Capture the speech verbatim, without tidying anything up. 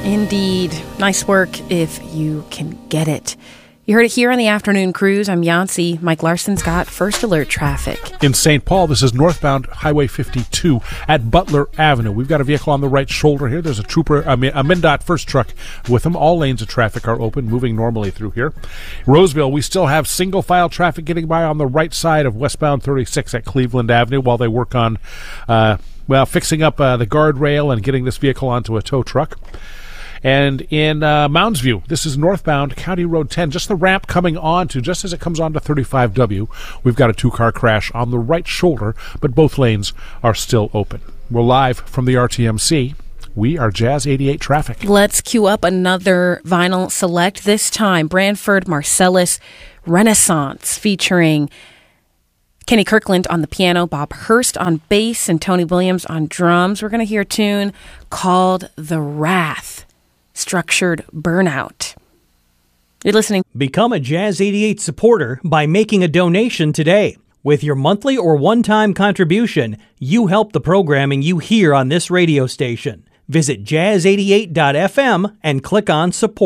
Indeed. Nice work if you can get it. You heard it here on the Afternoon Cruise. I'm Yancey. Mike Larson's got First Alert traffic. In Saint Paul, this is northbound Highway fifty-two at Butler Avenue. We've got a vehicle on the right shoulder here. There's a trooper, a MnDOT first truck with them. All lanes of traffic are open, moving normally through here. Roseville, we still have single file traffic getting by on the right side of westbound thirty-six at Cleveland Avenue while they work on, uh, well, fixing up uh, the guardrail and getting this vehicle onto a tow truck. And in uh, Mounds View, this is northbound County Road ten, just the ramp coming on to, just as it comes on to thirty-five W, we've got a two-car crash on the right shoulder, but both lanes are still open. We're live from the R T M C. We are Jazz eighty-eight Traffic. Let's cue up another vinyl select, this time Branford Marsalis Renaissance, featuring Kenny Kirkland on the piano, Bob Hurst on bass, and Tony Williams on drums. We're going to hear a tune called The Wrath. Structured Burnout. You're listening. Become a Jazz eighty-eight supporter by making a donation today. With your monthly or one-time contribution, you help the programming you hear on this radio station. Visit jazz eighty-eight dot f m and click on support.